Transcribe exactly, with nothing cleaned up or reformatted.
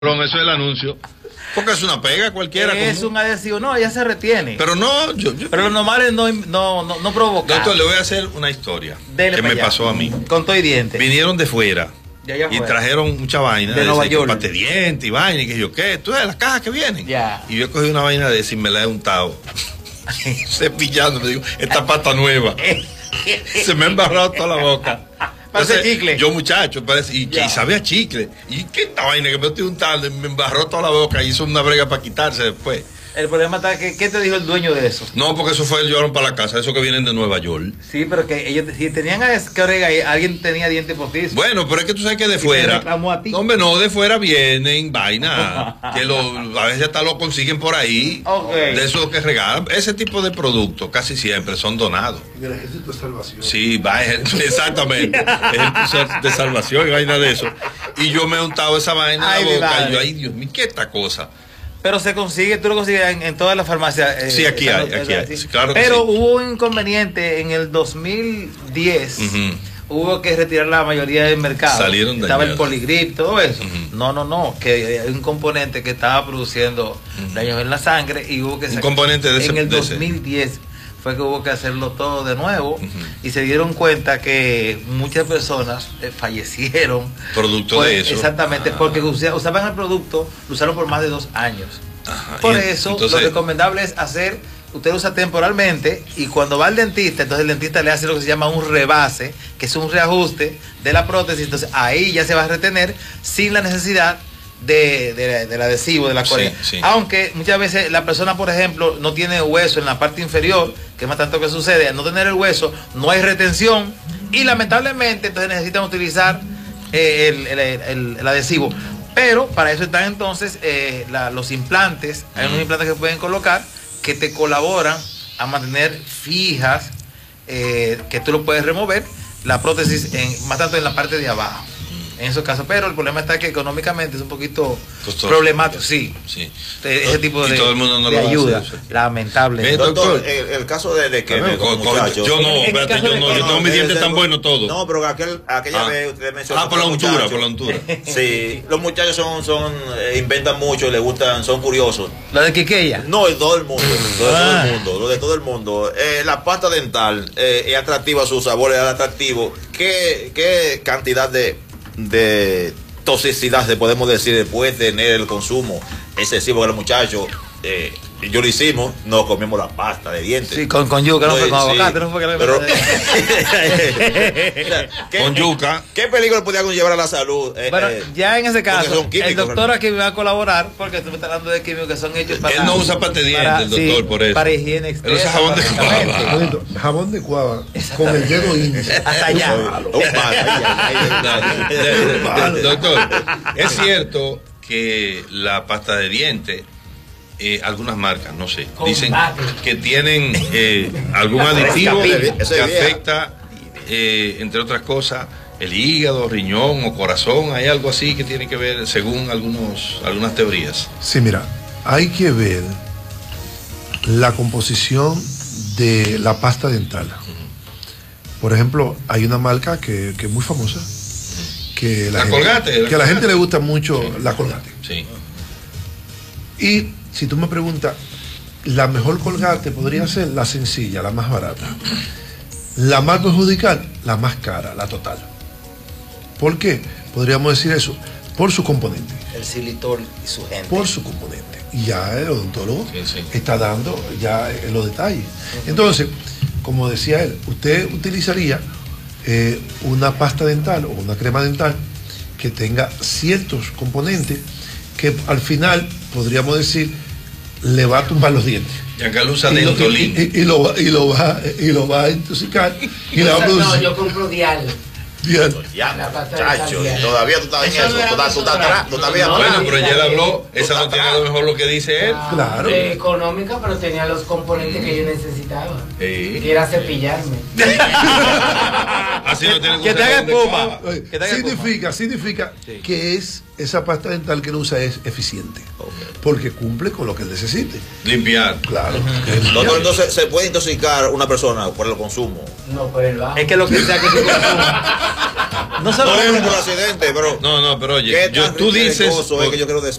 Eso es el anuncio. Porque es una pega cualquiera. Es como... un adhesivo, no, ella se retiene. Pero no, yo, yo... Pero lo normal es no, no, no, no provocar. Doctor, le voy a hacer una historia Dele que me allá. pasó a mí. Con todo y dientes. Vinieron de fuera de allá y fuera. trajeron mucha vaina. De Nueva York. Pate dientes y vaina y que yo, ¿qué? Tú sabes las cajas que vienen. Ya. Y yo cogí una vaina de esa y me la he untado. Cepillando, me digo, esta pata nueva. Se me ha embarrado toda la boca. Parece Entonces, chicle. Yo, muchacho, parece, y, y sabe a chicle. ¿Y qué esta vaina que me estoy untando? Me embarró toda la boca y hizo una brega para quitarse después. El problema está que, ¿qué te dijo el dueño de eso? No, porque eso fue el llevaron para la casa, eso que vienen de Nueva York. Sí, pero que ellos, si tenían que orega ahí, alguien tenía dientes postizos. Bueno, pero es que tú sabes que de fuera. A ti. No, hombre, no, de fuera vienen vaina. que lo, a veces hasta lo consiguen por ahí. Okay. De esos que regalan. Ese tipo de productos casi siempre son donados. Del Ejército de Salvación. Sí, va, exactamente. Ejército de Salvación y vaina de eso. Y yo me he untado esa vaina Ay, en la boca. madre. Y yo, ay, Dios mío, ¿qué esta cosa? Pero se consigue, tú lo consigues en, en todas las farmacias. Eh, Sí, aquí esa- hay, aquí esa- hay. sí. Sí, claro que Pero sí. hubo un inconveniente en el dos mil diez. Ujú. Hubo que retirar la mayoría del mercado. Salieron Estaba el dañados. poligrip, todo eso. Ujú. No, no, no. Que hay un componente que estaba produciendo daños en la sangre y hubo que Un sacar- componente de ese- En el de ese. dos mil diez fue que hubo que hacerlo todo de nuevo. Ujú. Y se dieron cuenta que muchas personas eh, fallecieron. Producto por- de eso. Exactamente, Ah. porque usa- usaban el producto, lo usaron por más de dos años. Ajá. Por Y eso, entonces- lo recomendable es hacer, usted usa temporalmente y cuando va al dentista, entonces el dentista le hace lo que se llama un rebase, que es un reajuste de la prótesis, entonces ahí ya se va a retener sin la necesidad de, de- del adhesivo, de la Sí, correa. sí. Aunque muchas veces la persona, por ejemplo, no tiene hueso en la parte inferior, que es más tanto que sucede, al no tener el hueso, no hay retención y lamentablemente entonces necesitan utilizar eh, el, el- el- el adhesivo. Pero para eso están entonces eh, la- los implantes. Hay unos implantes que pueden colocar que te colaboran a mantener fijas, eh, que tú lo puedes remover, la prótesis en, más tanto en la parte de abajo. En esos casos, pero el problema está que económicamente es un poquito Costoso. problemático, sí. Sí. Ese tipo Y de, todo el mundo no de lo hace ayuda, eso. lamentable. Ve, Doctor, doctor. el, el caso de, de que Con- con con- muchachos. yo no, En el espérate, caso yo de- no, yo No, tengo mis de- dientes de- tan buenos todos. No, pero aquel, aquella Ah. vez usted mencionó Ah, por la los untura, muchachos. por la untura. Sí, los muchachos son, son eh, inventan mucho, les gustan, son curiosos. Lo de Quiqueya. No, de todo el mundo, lo de Ah. todo el mundo, lo de todo el mundo. Eh, la pasta dental eh, es atractiva, su sabor es atractivo. ¿Qué, qué cantidad de, de toxicidad se podemos decir puede tener el consumo excesivo de los muchachos? Eh, yo lo hicimos, nos comimos la pasta de dientes. Sí, con, con yuca, no fue Sí, con sí. aguacate, no fue que le Pero- ¿Qué- Con yuca. ¿Qué peligro podría conllevar a la salud? Eh, Bueno, eh, ya en ese porque caso, son químicos, el doctor realmente. aquí me va a colaborar porque tú me estás hablando de químicos que son hechos para. Él no usa pate dientes, para- el doctor, sí, por eso. Para higiene Él externa. usa jabón de básicamente. cuava. Bonito, jabón de cuava con el dedo índice. Hasta allá. Un malo, ay, ay, ay, De- de- de- Vale. Doctor, es cierto que la pasta de dientes, eh, algunas marcas, no sé, dicen Combate. que tienen eh, algún aditivo Eso que es vieja. afecta, eh, entre otras cosas, el hígado, riñón o corazón. Hay algo así que tiene que ver, según algunos, algunas teorías. Sí, mira, hay que ver la composición de la pasta dental. Por ejemplo, hay una marca que, que es muy famosa, que la, La gente, Colgate, la que a la gente Colgate. le gusta mucho la Colgate. Sí. Y si tú me preguntas, la mejor Colgate podría ser la sencilla, la más barata. La más perjudicial, la más cara, la total. ¿Por qué? Podríamos decir eso, por su componente. El xilitol y su gente. Por su componente. Y ya el odontólogo Sí, sí. está dando ya eh, los detalles. Entonces, como decía él, usted utilizaría eh, una pasta dental o una crema dental que tenga ciertos componentes que al final, podríamos decir, le va a tumbar los dientes. Giancarlo usa Y lo, que- Dentolin. y- y lo va, y, lo va, y lo va a intoxicar y le va a No, producir. yo compro dial. Bien. Ya, La pasta de chacho, sal. todavía tú estás en Eso eso. no era Tú estás, tú estás nosotros. atrás, tú estás bien No, atrás. Bueno, pero ya él habló, esa no tiene a lo mejor lo que dice él. Claro. Eh, económica, pero tenía los componentes que yo necesitaba. Sí. Que era cepillarme. Así no tiene Que te haga usar jabón de espuma. cuava. Oye, Que te haga significa, significa Sí. que es esa pasta dental que él usa es eficiente. Okay. Porque cumple con lo que él necesite. Limpiar. Claro. Uh-huh. Doctor, entonces, ¿se puede intoxicar una persona por el consumo? No, por el bajo. Es que lo que sea que se consuma. No solo no por accidente, pero. No, no, pero oye, yo, tú dices. Es que yo quiero